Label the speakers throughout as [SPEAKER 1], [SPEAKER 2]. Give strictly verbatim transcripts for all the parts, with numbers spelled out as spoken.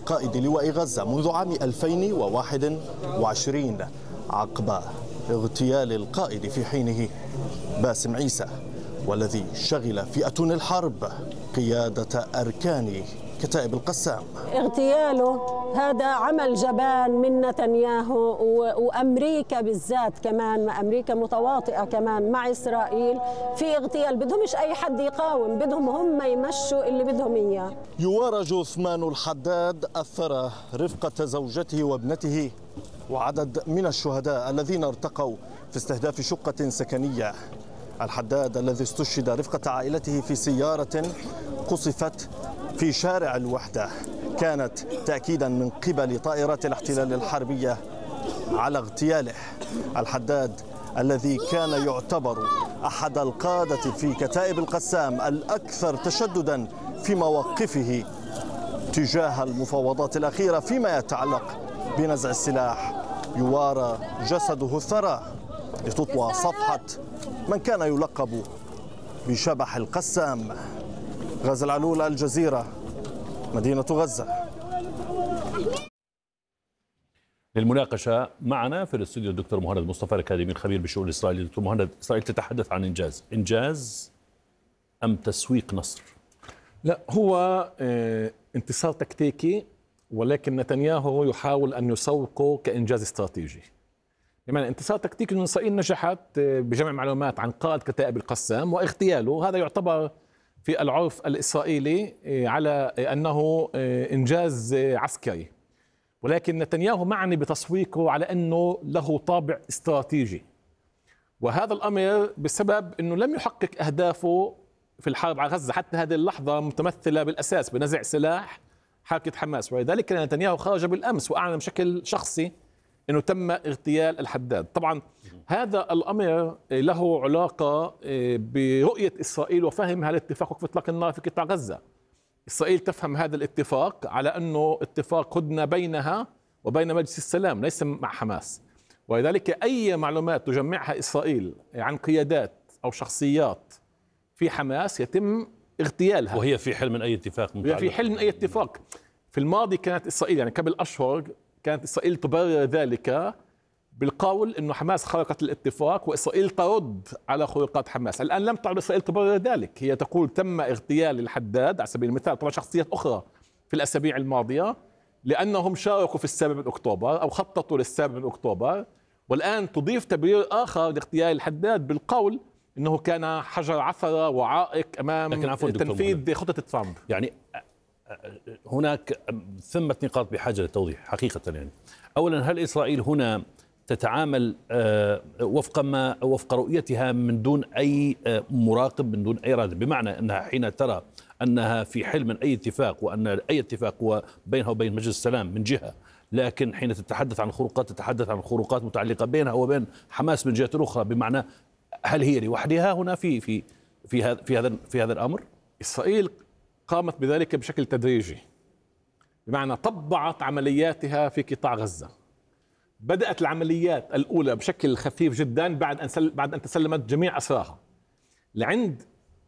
[SPEAKER 1] قائد لواء غزة منذ عام ألفين وواحد وعشرين عقب اغتيال القائد في حينه باسم عيسى، والذي شغل فئة الحرب قيادة أركان كتائب القسام.
[SPEAKER 2] اغتياله هذا عمل جبان من نتنياهو وأمريكا بالذات، كمان أمريكا متواطئة كمان مع إسرائيل في اغتيال. بدهمش أي حد يقاوم، بدهم هم يمشوا اللي بدهم إياه.
[SPEAKER 1] يوارى جثمان الحداد أثر رفقة زوجته وابنته وعدد من الشهداء الذين ارتقوا في استهداف شقة سكنية. الحداد الذي استشهد رفقة عائلته في سيارة قصفت في شارع الوحدة كانت تأكيدا من قبل طائرات الاحتلال الحربية على اغتياله. الحداد الذي كان يعتبر أحد القادة في كتائب القسام الأكثر تشددا في مواقفه تجاه المفاوضات الأخيرة فيما يتعلق بنزع السلاح، يوارى جسده الثرى لتطوى صفحة من كان يلقب بشبح القسام. غازي العلول، الجزيرة، مدينة غزة.
[SPEAKER 3] للمناقشة معنا في الاستوديو الدكتور مهند مصطفى الأكاديمي الخبير بالشؤون الإسرائيلية. دكتور مهند، إسرائيل تتحدث عن إنجاز، إنجاز أم تسويق نصر؟
[SPEAKER 4] لا، هو انتصار تكتيكي، ولكن نتنياهو يحاول أن يسوقه كإنجاز استراتيجي. بمعنى انتصار تكتيكي أن إسرائيل نجحت بجمع معلومات عن قائد كتائب القسام واغتياله، هذا يعتبر في العرف الإسرائيلي على أنه إنجاز عسكري، ولكن نتنياهو معني بتسويقه على أنه له طابع استراتيجي، وهذا الأمر بسبب أنه لم يحقق أهدافه في الحرب على غزة حتى هذه اللحظة، متمثلة بالأساس بنزع سلاح حركة حماس. ولذلك نتنياهو خرج بالأمس وأعلن بشكل شخصي أنه تم اغتيال الحداد. طبعا هذا الأمر له علاقة برؤية إسرائيل وفهم هذا الاتفاق وقف إطلاق النار في قطاع غزة. إسرائيل تفهم هذا الاتفاق على أنه اتفاق هدنة بينها وبين مجلس السلام ليس مع حماس، ولذلك أي معلومات تجمعها إسرائيل عن قيادات أو شخصيات في حماس يتم اغتيالها،
[SPEAKER 3] وهي في حل من أي اتفاق
[SPEAKER 4] وهي في حل من أي اتفاق. في الماضي كانت إسرائيل، يعني قبل أشهر، كانت إسرائيل تبرر ذلك بالقول أنه حماس خرقت الاتفاق وإسرائيل ترد على خروقات حماس. الآن لم تعد إسرائيل تبرر ذلك، هي تقول تم اغتيال الحداد على سبيل المثال، طبعا شخصيات أخرى في الأسابيع الماضية لأنهم شاركوا في السابع من أكتوبر أو خططوا للسابع من أكتوبر، والآن تضيف تبرير آخر لاغتيال الحداد بالقول أنه كان حجر عثرة وعائق أمام تنفيذ خطة ترامب.
[SPEAKER 3] يعني هناك ثمة نقاط بحاجة للتوضيح حقيقة. يعني أولا، هل إسرائيل هنا تتعامل وفق ما وفق رؤيتها من دون أي مراقب، من دون أي رادع؟ بمعنى أنها حين ترى أنها في حل من أي اتفاق وأن أي اتفاق هو بينها وبين مجلس السلام من جهة، لكن حين تتحدث عن الخروقات تتحدث عن خروقات متعلقة بينها وبين حماس من جهة أخرى. بمعنى هل هي لوحدها هنا في في في هذا في هذا في هذا الأمر؟
[SPEAKER 4] إسرائيل قامت بذلك بشكل تدريجي، بمعنى طبعت عملياتها في قطاع غزة. بدأت العمليات الأولى بشكل خفيف جدا بعد أن سل... بعد أن تسلمت جميع أسراها، لعند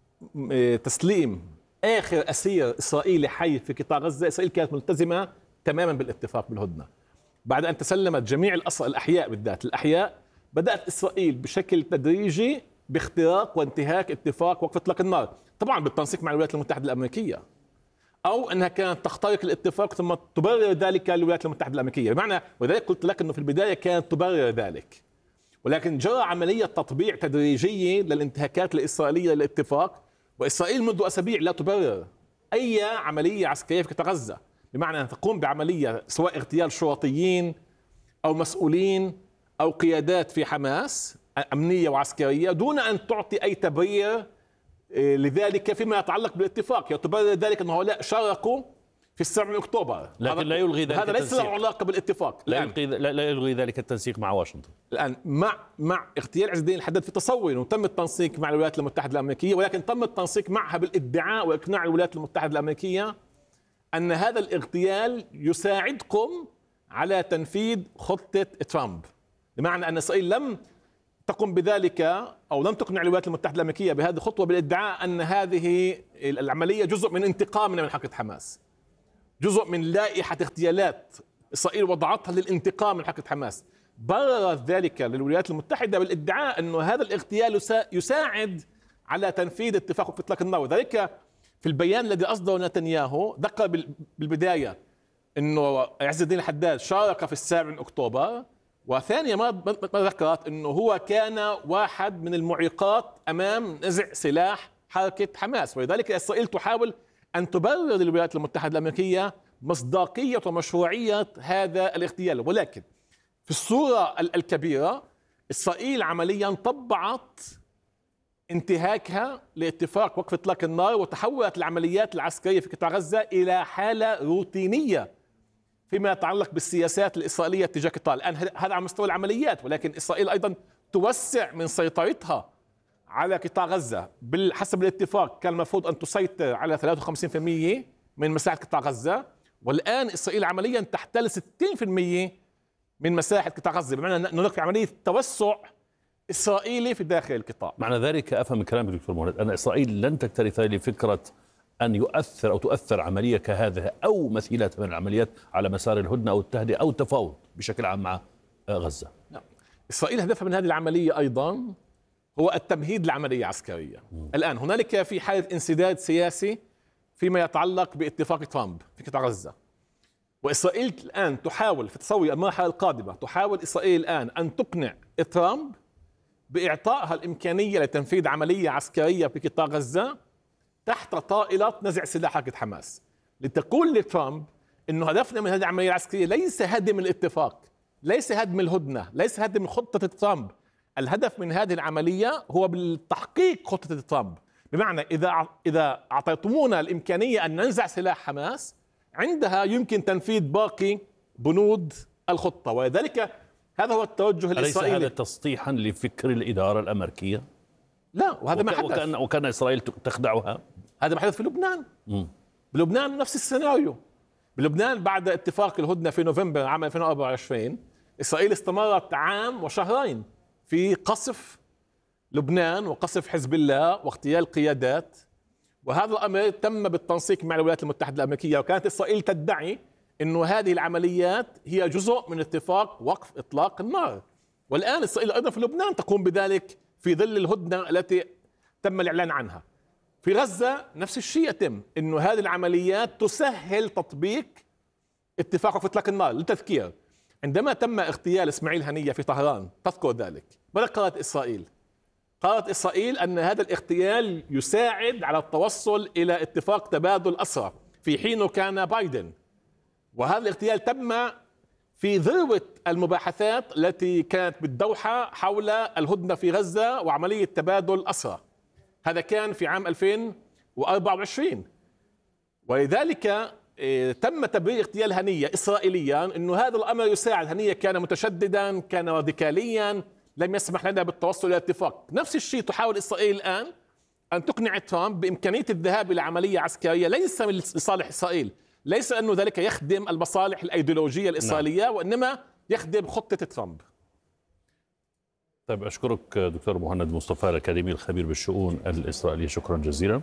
[SPEAKER 4] تسليم آخر أسير إسرائيلي حي في قطاع غزة إسرائيل كانت ملتزمة تماما بالاتفاق بالهدنة. بعد أن تسلمت جميع الأسرى الأحياء، بالذات الأحياء، بدأت إسرائيل بشكل تدريجي باختراق وانتهاك اتفاق وقف إطلاق النار، طبعا بالتنسيق مع الولايات المتحدة الأمريكية، أو أنها كانت تخترق الاتفاق ثم تبرر ذلك للولايات المتحدة الأمريكية. بمعنى، ولذلك قلت لك أنه في البداية كانت تبرر ذلك، ولكن جرى عملية تطبيع تدريجية للانتهاكات الإسرائيلية للاتفاق، وإسرائيل منذ أسابيع لا تبرر أي عملية عسكرية في قطاع غزة، بمعنى أن تقوم بعملية سواء اغتيال شرطيين أو مسؤولين أو قيادات في حماس أمنية وعسكرية دون أن تعطي أي تبرير لذلك فيما يتعلق بالاتفاق. يعتبر ذلك أن هؤلاء شاركوا في السابع من أكتوبر،
[SPEAKER 3] لكن لا يلغي ذلك
[SPEAKER 4] هذا ليس له علاقة بالاتفاق.
[SPEAKER 3] لا يلغي, لا يلغي ذلك التنسيق مع واشنطن.
[SPEAKER 4] الآن مع مع اغتيال عز الدين الحداد في تصور أنه تم التنسيق مع الولايات المتحدة الأمريكية، ولكن تم التنسيق معها بالادعاء وإقناع الولايات المتحدة الأمريكية أن هذا الاغتيال يساعدكم على تنفيذ خطة ترامب، بمعنى أن إسرائيل لم تقوم بذلك أو لم تقنع الولايات المتحدة الأمريكية بهذه الخطوة بالادعاء أن هذه العملية جزء من انتقامنا من حركة حماس. جزء من لائحة اغتيالات إسرائيل وضعتها للانتقام من حركة حماس. بررت ذلك للولايات المتحدة بالادعاء أنه هذا الاغتيال يساعد على تنفيذ اتفاق إطلاق النار. وذلك في البيان الذي أصدره نتنياهو ذكر بالبداية أنه عز الدين الحداد شارك في السابع من أكتوبر، وثانيا ما ذكرت أنه هو كان واحد من المعيقات أمام نزع سلاح حركة حماس. ولذلك إسرائيل تحاول أن تبرر للولايات المتحدة الأمريكية مصداقية ومشروعية هذا الاغتيال. ولكن في الصورة الكبيرة إسرائيل عمليا طبعت انتهاكها لاتفاق وقف إطلاق النار، وتحولت العمليات العسكرية في قطاع غزة إلى حالة روتينية فيما يتعلق بالسياسات الإسرائيلية تجاه قطاع. الآن هذا على مستوى العمليات، ولكن إسرائيل أيضا توسع من سيطرتها على قطاع غزة. حسب الاتفاق كان المفروض أن تسيطر على ثلاثة وخمسين بالمئة من مساحة قطاع غزة، والآن إسرائيل عمليا تحتل ستين بالمئة من مساحة قطاع غزة، بمعنى أن هناك في عملية توسع إسرائيلي في داخل القطاع.
[SPEAKER 3] معنى ذلك أفهم من كلامك دكتور مهند أن إسرائيل لن تكترث لفكرة أن يؤثر أو تؤثر عملية كهذه أو مثيلة من العمليات على مسار الهدنة أو التهدئة أو التفاوض بشكل عام مع غزة.
[SPEAKER 4] نعم. إسرائيل هدفها من هذه العملية أيضا هو التمهيد لعملية عسكرية. م. الآن هنالك في حالة انسداد سياسي فيما يتعلق باتفاق ترامب في قطاع غزة، وإسرائيل الآن تحاول في تصور المرحلة القادمة، تحاول إسرائيل الآن أن تقنع ترامب بإعطائها الإمكانية لتنفيذ عملية عسكرية في قطاع غزة تحت طائلة نزع سلاح حركة حماس، لتقول لترامب إنه هدفنا من هذه العملية العسكرية ليس هدم الاتفاق، ليس هدم الهدنة، ليس هدم خطة ترامب. الهدف من هذه العملية هو بالتحقيق خطة ترامب، بمعنى إذا إذا أعطيتمونا الإمكانية أن ننزع سلاح حماس عندها يمكن تنفيذ باقي بنود الخطة. ولذلك هذا هو التوجه الإسرائيلي.
[SPEAKER 3] أليس هذا تسطيحا لفكر الإدارة الأمريكية؟
[SPEAKER 4] لا، وهذا ما حدث.
[SPEAKER 3] وكان, وكان إسرائيل تخدعها.
[SPEAKER 4] هذا ما حدث في لبنان.
[SPEAKER 3] م.
[SPEAKER 4] بلبنان نفس السيناريو. بلبنان بعد اتفاق الهدنة في نوفمبر عام ألفين وأربعة وعشرين إسرائيل استمرت عام وشهرين في قصف لبنان وقصف حزب الله واغتيال قيادات، وهذا الأمر تم بالتنسيق مع الولايات المتحدة الأمريكية. وكانت إسرائيل تدعي أنه هذه العمليات هي جزء من اتفاق وقف إطلاق النار، والآن إسرائيل أيضا في لبنان تقوم بذلك في ظل الهدنة التي تم الإعلان عنها. في غزة نفس الشيء يتم، أنه هذه العمليات تسهل تطبيق اتفاق وقف إطلاق النار. للتذكير، عندما تم اغتيال إسماعيل هنية في طهران تذكر ذلك، ماذا قالت إسرائيل؟ قالت إسرائيل أن هذا الاغتيال يساعد على التوصل إلى اتفاق تبادل أسرى في حين كان بايدن، وهذا الاغتيال تم في ذروة المباحثات التي كانت بالدوحة حول الهدنة في غزة وعملية تبادل أسرى. هذا كان في عام ألفين وأربعة وعشرين، ولذلك تم تبرير اغتيال هنية إسرائيليا أنه هذا الأمر يساعد. هنية كان متشددا، كان راديكاليا، لم يسمح لنا بالتوصل إلى اتفاق. نفس الشيء تحاول إسرائيل الآن أن تقنع ترامب بإمكانية الذهاب إلى عملية عسكرية ليس لصالح إسرائيل، ليس أنه ذلك يخدم المصالح الأيديولوجية الإسرائيلية، نعم. وإنما يخدم خطة ترامب.
[SPEAKER 3] طيب أشكرك دكتور مهند مصطفى الأكاديمي الخبير بالشؤون الإسرائيلية، شكرا جزيلا.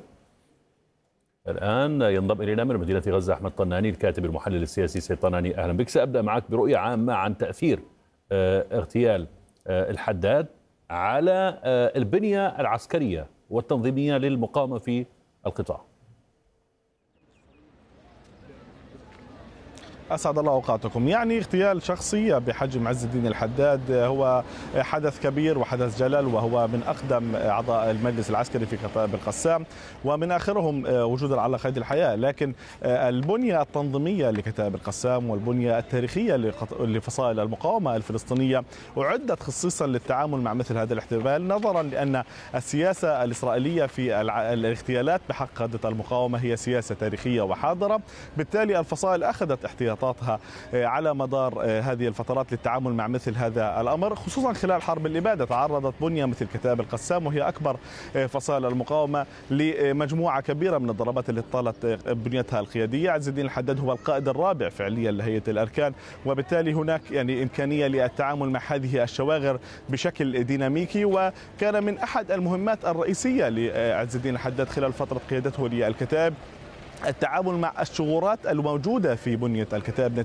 [SPEAKER 3] الآن ينضم إلينا من مدينة غزة أحمد طناني الكاتب المحلل السياسي. سيد طناني أهلا بك. سأبدأ معك برؤية عامة عن تأثير اغتيال الحداد على البنية العسكرية والتنظيمية للمقاومة في القطاع.
[SPEAKER 5] أسعد الله أوقاتكم. يعني اغتيال شخصية بحجم عز الدين الحداد هو حدث كبير وحدث جلل، وهو من أقدم أعضاء المجلس العسكري في كتائب القسام ومن آخرهم وجودا على قيد الحياة. لكن البنية التنظيمية لكتائب القسام والبنية التاريخية لفصائل المقاومة الفلسطينية أعدت خصيصا للتعامل مع مثل هذا الاحتفال، نظرا لأن السياسة الإسرائيلية في الاغتيالات بحق قادة المقاومة هي سياسة تاريخية وحاضرة. بالتالي الفصائل أخذت احتياطاتها على مدار هذه الفترات للتعامل مع مثل هذا الأمر، خصوصا خلال حرب الإبادة تعرضت بنية مثل كتائب القسام وهي أكبر فصائل المقاومة لمجموعة كبيرة من الضربات التي طالت بنيتها القيادية. عز الدين الحداد هو القائد الرابع فعليا لهيئة الأركان، وبالتالي هناك يعني إمكانية للتعامل مع هذه الشواغر بشكل ديناميكي، وكان من أحد المهمات الرئيسية لعز الدين الحداد خلال فترة قيادته للكتائب التعامل مع الثغرات الموجودة في بنية الكتائب